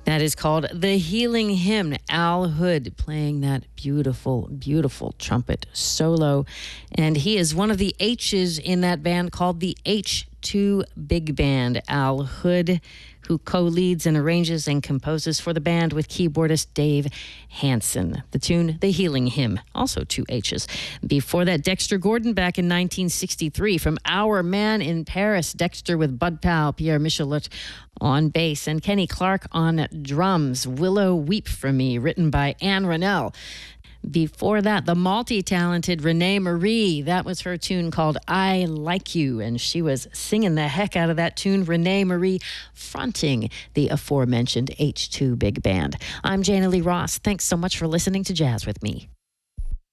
That is called The Healing Hymn. Al Hood playing that beautiful, beautiful trumpet solo. And he is one of the H's in that band called the H2 Big Band. Al Hood, who co-leads and arranges and composes for the band with keyboardist Dave Hansen. The tune, The Healing Hymn, also two H's. Before that, Dexter Gordon back in 1963 from Our Man in Paris. Dexter with Bud Powell, Pierre Michelet on bass, and Kenny Clark on drums. Willow Weep for Me, written by Anne Rennell. Before that, the multi-talented Renee Marie. That was her tune called I Like You, and she was singing the heck out of that tune. Renee Marie fronting the aforementioned H2 Big Band. I'm Jana Lee Ross. Thanks so much for listening to Jazz with Me.